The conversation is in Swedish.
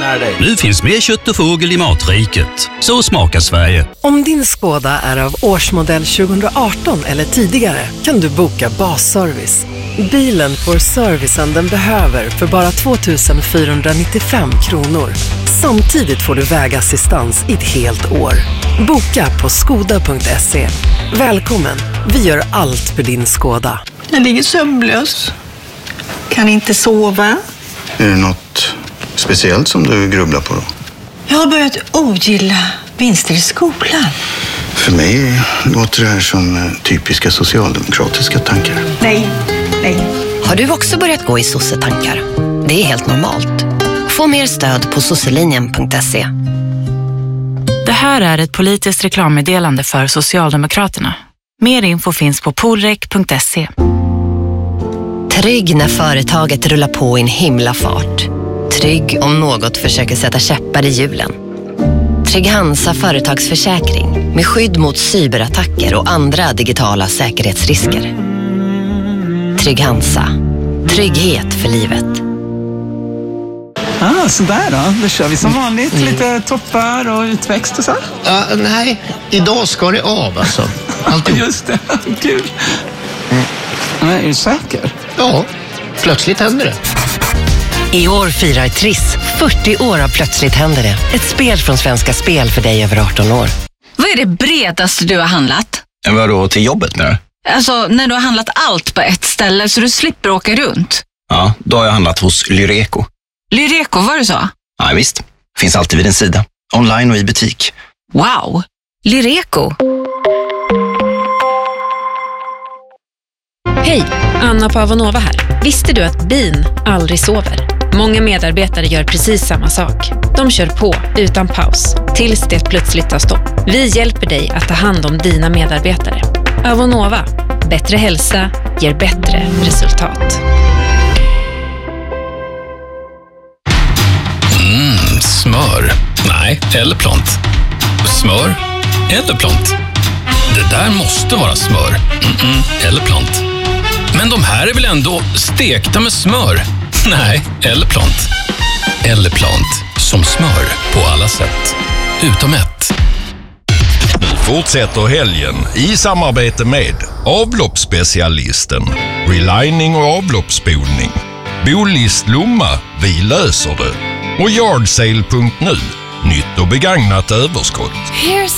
Nu finns mer kött och fågel i Matriket. Så smakar Sverige. Om din Skoda är av årsmodell 2018 eller tidigare kan du boka basservice. Bilen får servicen den behöver för bara 2 495 kronor. Samtidigt får du vägassistans i ett helt år. Boka på skoda.se. Välkommen, vi gör allt för din Skoda. Jag ligger sömnlös. Kan inte sova. Är det något speciellt som du grubblar på då? Jag har börjat ogilla vinster i skolan. För mig låter det här som typiska socialdemokratiska tankar. Nej. Har du också börjat gå i sossetankar? Det är helt normalt. Få mer stöd på sosselinjen.se. Det här är ett politiskt reklammeddelande för Socialdemokraterna. Mer info finns på polrek.se. Trygg när företaget rullar på i en himla fart. Trygg om något försöker sätta käppar i hjulen. Trygg Hansa företagsförsäkring med skydd mot cyberattacker och andra digitala säkerhetsrisker. Trygg Hansa. Trygghet för livet. Sådär då. Då kör vi som vanligt. Lite toppar och utväxt och så. Nej, idag ska det av alltså. Just det, kul. Är du säker? Ja, plötsligt händer det. I år firar Triss 40 år av Plötsligt händer det. Ett spel från Svenska Spel för dig över 18 år. Vad är det bredaste du har handlat? Vadå, till jobbet med det? Alltså, när du har handlat allt på ett ställe så du slipper åka runt. Ja, då har jag handlat hos Lyreco. Lyreco, var det så? Ja, visst. Finns alltid vid en sida. Online och i butik. Wow! Lyreco. Hej, Anna på Avonova här. Visste du att bin aldrig sover? Många medarbetare gör precis samma sak. De kör på utan paus, tills det plötsligt tar stopp. Vi hjälper dig att ta hand om dina medarbetare. Avonova. Bättre hälsa ger bättre resultat. Smör. Nej, eller Plant. Smör eller Plant. Det där måste vara smör. Eller Plant. Men de här är väl ändå stekta med smör? Nej, eller Plant. Eller Plant. Som smör på alla sätt. Utom ett. Vi fortsätter helgen i samarbete med avloppsspecialisten, relining och avloppsspolning, Bolist Lomma, vi löser det, och Yardsale.nu, nytt och begagnat överskott.